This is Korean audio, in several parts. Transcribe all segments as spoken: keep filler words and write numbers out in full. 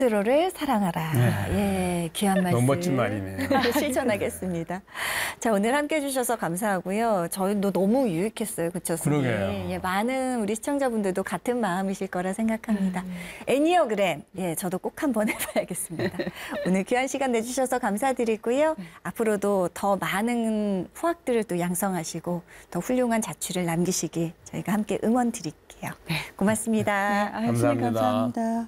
스스로를 사랑하라. 네. 예, 귀한 말씀. 너무 멋진 말이네요. 실천하겠습니다. 자, 오늘 함께 해주셔서 감사하고요. 저희도 너무 유익했어요. 그쵸, 스님? 그러게요. 예, 많은 우리 시청자분들도 같은 마음이실 거라 생각합니다. 음. 애니어그램, 예, 저도 꼭 한번 해봐야겠습니다. 오늘 귀한 시간 내주셔서 감사드리고요. 네. 앞으로도 더 많은 후학들을 또 양성하시고 더 훌륭한 자취를 남기시기 저희가 함께 응원 드릴게요. 고맙습니다. 네, 아, 스님 감사합니다. 감사합니다.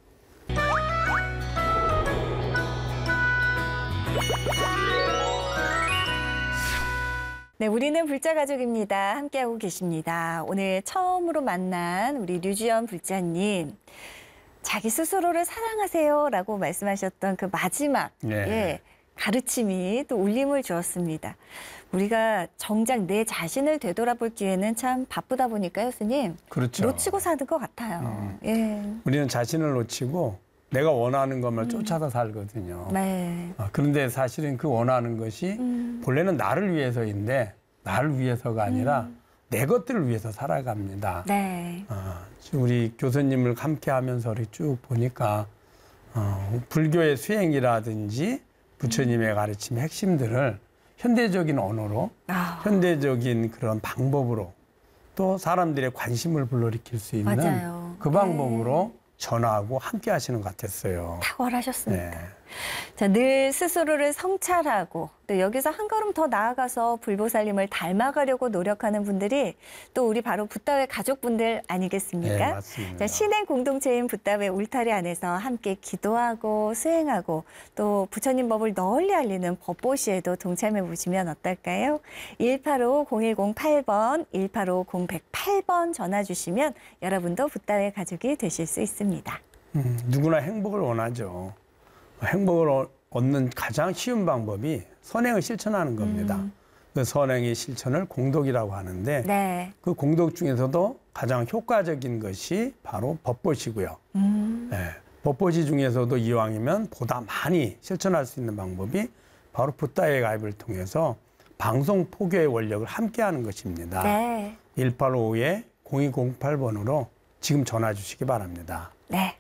네, 우리는 불자 가족입니다. 함께하고 계십니다. 오늘 처음으로 만난 우리 류지연 불자님. 자기 스스로를 사랑하세요라고 말씀하셨던 그 마지막 네. 예, 가르침이 또 울림을 주었습니다. 우리가 정작 내 자신을 되돌아볼 기회는 참 바쁘다 보니까요, 스님. 그렇죠. 놓치고 사는 것 같아요. 예. 우리는 자신을 놓치고 내가 원하는 것만 쫓아서 살거든요. 네. 아, 그런데 사실은 그 원하는 것이 음. 본래는 나를 위해서인데 나를 위해서가 아니라 내 것들을 위해서 살아갑니다. 네. 아, 우리 교수님을 함께 하면서 쭉 보니까 어, 불교의 수행이라든지 부처님의 가르침의 핵심들을 현대적인 언어로 아. 현대적인 그런 방법으로 또 사람들의 관심을 불러일으킬 수 있는 맞아요. 그 방법으로 전하고 함께 하시는 것 같았어요. 탁월하셨습니다. 네. 자, 늘 스스로를 성찰하고 또 여기서 한 걸음 더 나아가서 불보살님을 닮아가려고 노력하는 분들이 또 우리 바로 붓다회 가족분들 아니겠습니까? 네, 맞습니다. 자, 신행 공동체인 붓다회 울타리 안에서 함께 기도하고 수행하고 또 부처님 법을 널리 알리는 법보시에도 동참해 보시면 어떨까요? 일팔오 공일공팔 번, 일팔오 공백팔 번 전화 주시면 여러분도 붓다회 가족이 되실 수 있습니다. 음, 누구나 행복을 원하죠. 행복을 얻는 가장 쉬운 방법이 선행을 실천하는 겁니다. 음. 그 선행의 실천을 공덕이라고 하는데 네. 그 공덕 중에서도 가장 효과적인 것이 바로 법보시고요. 음. 네, 법보시 중에서도 이왕이면 보다 많이 실천할 수 있는 방법이 바로 붓다회 가입을 통해서 방송 포교의 원력을 함께하는 것입니다. 네. 일팔오 공이공팔 번으로 지금 전화 주시기 바랍니다. 네.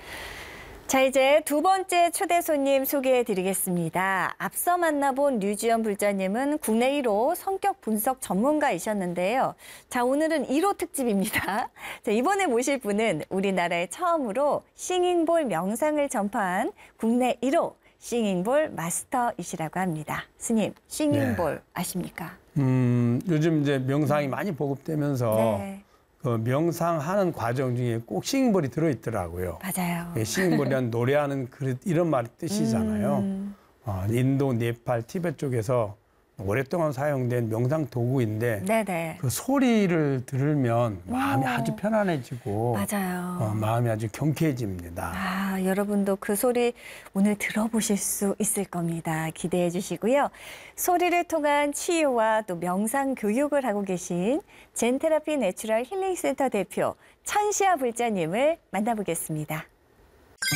자, 이제 두 번째 초대 손님 소개해 드리겠습니다. 앞서 만나본 류지연 불자님은 국내 일 호 성격 분석 전문가이셨는데요. 자, 오늘은 일 호 특집입니다. 자, 이번에 모실 분은 우리나라에 처음으로 싱잉볼 명상을 전파한 국내 일 호 싱잉볼 마스터이시라고 합니다. 스님, 싱잉볼 네. 아십니까? 음, 요즘 이제 명상이 많이 보급되면서 네, 그 명상하는 과정 중에 꼭 싱잉볼이 들어있더라고요. 맞아요. 예, 싱잉볼이란 노래하는 그 이런 말이 뜻이잖아요. 음. 어, 인도, 네팔, 티베트 쪽에서 오랫동안 사용된 명상 도구인데 네네. 그 소리를 들으면 마음이 오. 아주 편안해지고 맞아요. 어, 마음이 아주 경쾌해집니다. 아, 여러분도 그 소리 오늘 들어보실 수 있을 겁니다. 기대해 주시고요. 소리를 통한 치유와 또 명상 교육을 하고 계신 젠테라피 내추럴 힐링센터 대표 천시아 불자님을 만나보겠습니다.